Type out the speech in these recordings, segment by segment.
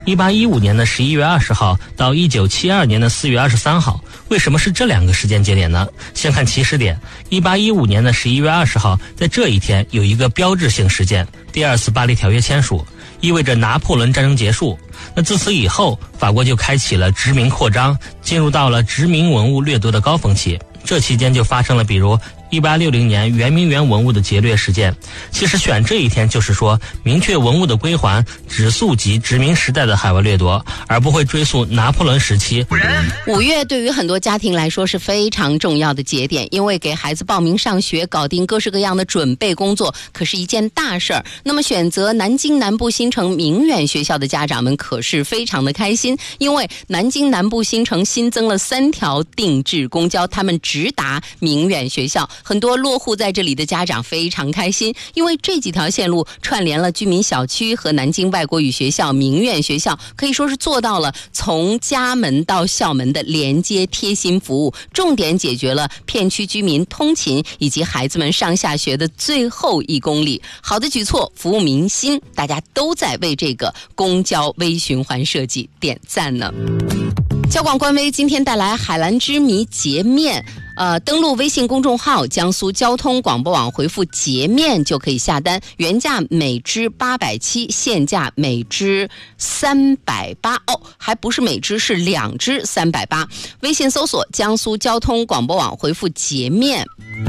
1815年的11月20号到1972年的4月23号，为什么是这两个时间节点呢？先看起始点，1815年的11月20号，在这一天有一个标志性事件，第2次巴黎条约签署，意味着拿破仑战争结束。那自此以后，法国就开启了殖民扩张，进入到了殖民文物掠夺的高峰期。这期间就发生了比如1860年圆明园文物的劫掠事件。其实选这一天就是说，明确文物的归还只溯及殖民时代的海外掠夺，而不会追溯拿破仑时期。 5月对于很多家庭来说是非常重要的节点，因为给孩子报名上学，搞定各式各样的准备工作，可是一件大事儿。那么选择南京南部新城明远学校的家长们可是非常的开心，因为南京南部新城新增了3条定制公交，他们直达明远学校。很多落户在这里的家长非常开心，因为这几条线路串联了居民小区和南京外国语学校明远学校，可以说是做到了从家门到校门的连接贴心服务，重点解决了片区居民通勤以及孩子们上下学的最后1公里。好的举措，服务民心，大家都在为这个公交微循环设计点赞呢。交广官微今天带来海蓝之谜截面，登录微信公众号江苏交通广播网，回复截面就可以下单，原价每只870，现价每只380哦，还不是每只，是2只380。微信搜索江苏交通广播网，回复截面。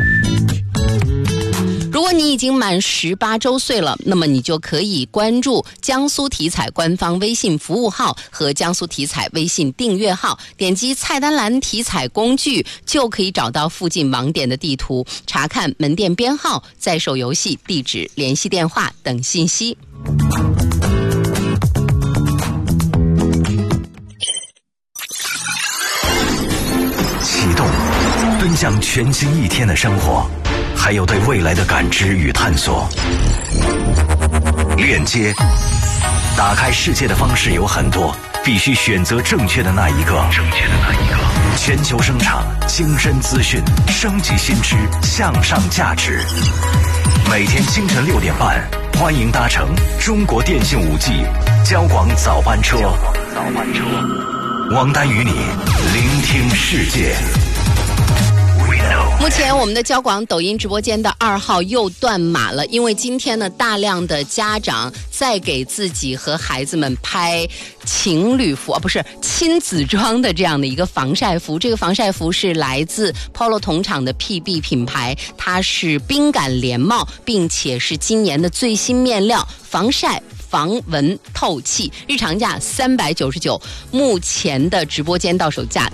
如果你已经满18周岁了，那么你就可以关注江苏体彩官方微信服务号和江苏体彩微信订阅号，点击菜单栏体彩工具，就可以找到附近网点的地图，查看门店编号、在售游戏、地址、联系电话等信息。 启动，奔向全新一天的生活，还有对未来的感知与探索。链接，打开世界的方式有很多，必须选择正确的那一个。全球生产，精深资讯，升级新知，向上价值。每天清晨6点半，欢迎搭乘中国电信5G 交广早班车。王丹与你聆听世界。 目前我们的交广抖音直播间的2号又断码了，因为今天呢，大量的家长在给自己和孩子们拍情侣服，不是亲子装的这样的一个防晒服。这个防晒服是来自 Polo 同厂的 PB 品牌，它是冰感连帽，并且是今年的最新面料，防晒防蚊透气，日常价399，目前的直播间到手价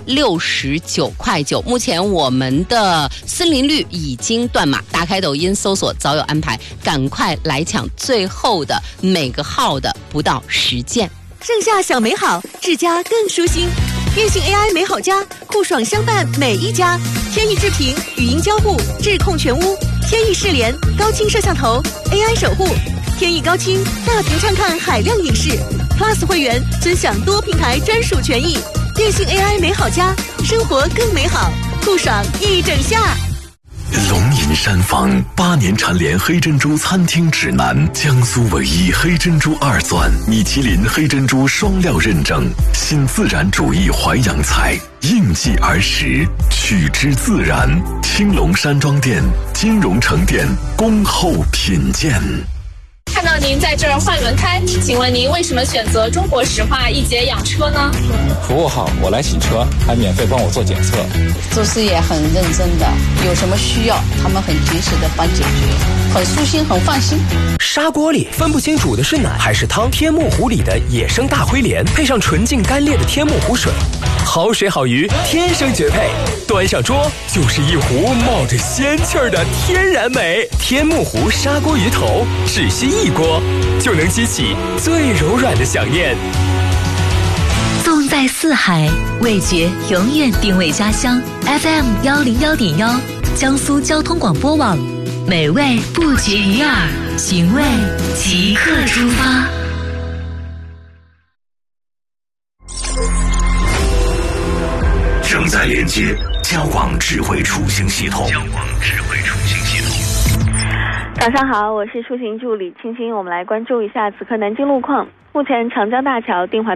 69.9块。目前我们的森林绿已经断码，打开抖音搜索早有安排，赶快来抢最后的每个号的不到10件。 盛夏小美好，治家更舒心。电信 AI 美好家，酷爽相伴每一家。天翼智屏语音交互，智控全屋。天翼视联高清摄像头 AI 守护。天翼高清大屏畅看海量影视 ，Plus 会员尊享多平台专属权益。电信 AI 美好家，生活更美好，酷爽一整夏。 龙吟山房8年蝉联黑珍珠餐厅指南，江苏唯一黑珍珠2钻，米其林黑珍珠双料认证，新自然主义淮扬菜，应季而食，取之自然。青龙山庄店、金融城店恭候品鉴。 看到您在这儿换轮胎，请问您为什么选择中国石化一节养车呢？ 服务好，我来洗车，还免费帮我做检测。 做事也很认真的，有什么需要他们很及时的帮解决，很舒心很放心。 砂锅里分不清煮的是奶还是汤，天目湖里的野生大灰鲢配上纯净干裂的天目湖水，好水好鱼天生绝配，端上桌就是一壶冒着仙气儿的天然美。天目湖砂锅鱼头只需1锅就能激起最柔软的想念。 纵在四海，味觉永远定位家乡。FM 101.1，江苏交通广播网，美味不绝于耳，寻味即刻出发。 正在连接交广智慧出行系统。 早上好，我是出行助理清新，我们来关注一下此刻南京路况。目前长江大桥定淮